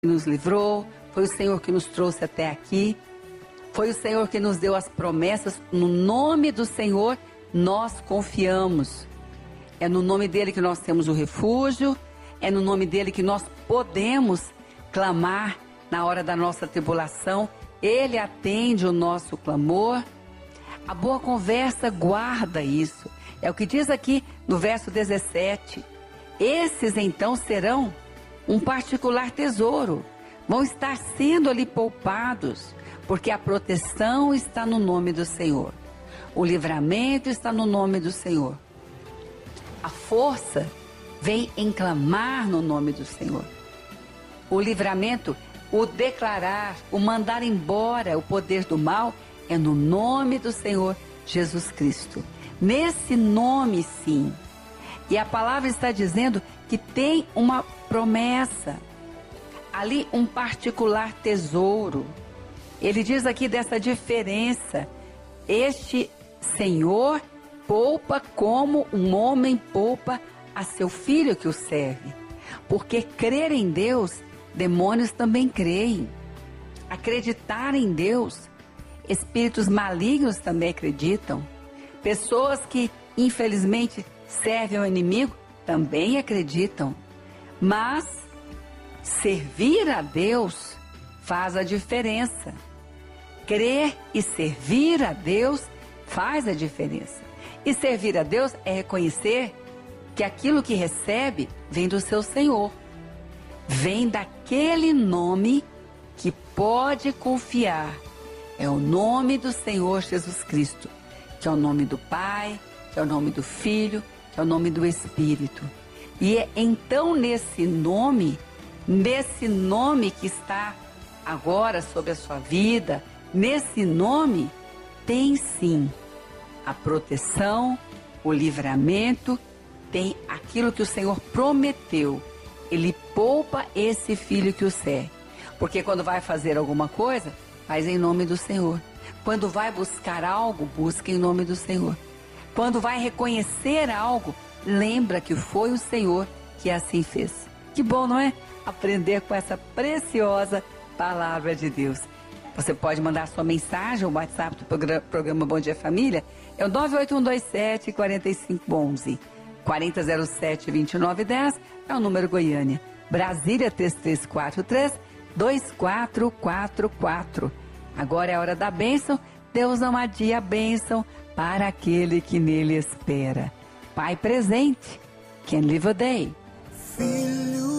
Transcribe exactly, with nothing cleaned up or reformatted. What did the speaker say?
que nos livrou, foi o Senhor que nos trouxe até aqui, foi o Senhor que nos deu as promessas. No nome do Senhor nós confiamos. É no nome dele que nós temos o refúgio, é no nome dele que nós podemos clamar na hora da nossa tribulação. Ele atende o nosso clamor. A boa conversa guarda isso. É o que diz aqui no verso dezessete. Esses então serão um particular tesouro. Vão estar sendo ali poupados, porque a proteção está no nome do Senhor. O livramento está no nome do Senhor. A força vem em clamar no nome do Senhor. O livramento, o declarar, o mandar embora o poder do mal é no nome do Senhor Jesus Cristo. Nesse nome, sim. E a palavra está dizendo que tem uma promessa. Ali um particular tesouro. Ele diz aqui dessa diferença. Este Senhor poupa como um homem poupa a seu filho que o serve. Porque crer em Deus, demônios também creem. Acreditar em Deus, espíritos malignos também acreditam. Pessoas que, infelizmente, servem ao inimigo também acreditam. Mas servir a Deus faz a diferença. Crer e servir a Deus faz a diferença. E servir a Deus é reconhecer que aquilo que recebe vem do seu Senhor. Vem daquele nome que pode confiar. É o nome do Senhor Jesus Cristo, que é o nome do Pai, que é o nome do Filho, que é o nome do Espírito. E é então nesse nome, nesse nome que está agora sobre a sua vida, nesse nome tem sim a proteção, o livramento, tem aquilo que o Senhor prometeu. Ele poupa esse filho que o serve. Porque quando vai fazer alguma coisa, faz em nome do Senhor. Quando vai buscar algo, busca em nome do Senhor. Quando vai reconhecer algo, lembra que foi o Senhor que assim fez. Que bom, não é? Aprender com essa preciosa palavra de Deus. Você pode mandar sua mensagem, o WhatsApp do programa Bom Dia Família, é o nove oito um dois sete, quatro cinco um um. quatro zero zero sete, dois nove um zero é o número Goiânia. Brasília três três quatro três, dois quatro quatro quatro. Agora é a hora da bênção. Deus não adia a bênção para aquele que nele espera. Pai presente, can live a day. Filho